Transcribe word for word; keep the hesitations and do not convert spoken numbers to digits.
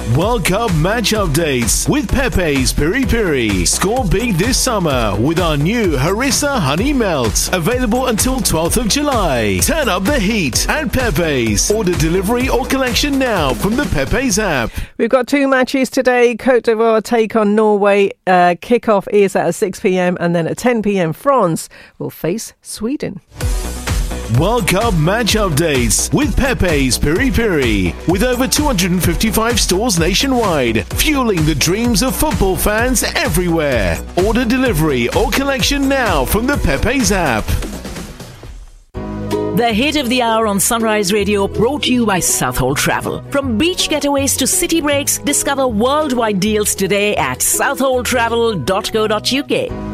World Cup match updates with Pepe's Piri Piri. Score big this summer with our new Harissa Honey Melt. Available until twelfth of July. Turn up the heat at Pepe's. Order delivery or collection now from the Pepe's app. We've got two matches today. Côte d'Ivoire take on Norway. Uh, kickoff is at six p.m. and then at ten p.m. France will face Sweden. World Cup match updates with Pepe's Piri Piri. With over two hundred fifty-five stores nationwide, fueling the dreams of football fans everywhere. Order delivery or collection now from the Pepe's app. The hit of the hour on Sunrise Radio, brought to you by Southhold Travel. From beach getaways to city breaks, discover worldwide deals today at southhold travel dot co dot uk.